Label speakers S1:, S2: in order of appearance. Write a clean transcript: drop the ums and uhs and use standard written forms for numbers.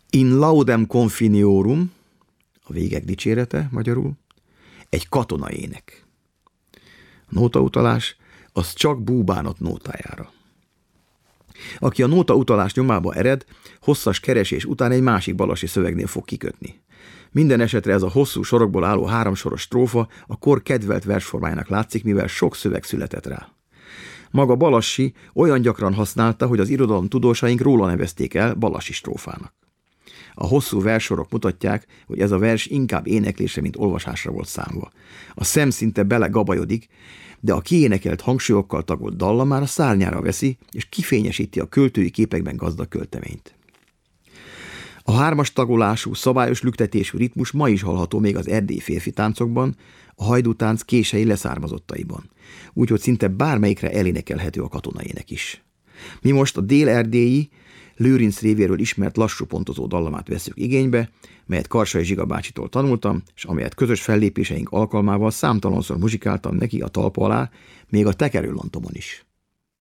S1: In laudem confiniorum, a végek dicsérete magyarul, egy katonaének. A nótautalás az csak búbánat nótájára. Aki a nótautalás nyomába ered, hosszas keresés után egy másik balasi szövegnél fog kikötni. Minden esetre ez a hosszú sorokból álló 3 soros strófa a kor kedvelt versformájának látszik, mivel sok szöveg született rá. Maga Balassi olyan gyakran használta, hogy az irodalom tudósaink róla nevezték el Balassi strófának. A hosszú verssorok mutatják, hogy ez a vers inkább éneklésre, mint olvasásra volt számva. A szem szinte belegabajodik, de a kiénekelt hangsúlyokkal tagolt dalla már a szárnyára veszi, és kifényesíti a költői képekben gazdag költeményt. A 3-as tagolású, szabályos lüktetésű ritmus ma is hallható még az erdélyi férfi táncokban, a hajdútánc kései leszármazottaiban, úgyhogy szinte bármelyikre elénekelhető a katonaének is. Mi most a dél-erdélyi, Lőrinc révéről ismert lassú pontozó dallamát veszük igénybe, melyet Karsai Zsiga bácsitól tanultam, és amelyet közös fellépéseink alkalmával számtalanszor muzsikáltam neki a talpa alá, még a tekerőlantomon is.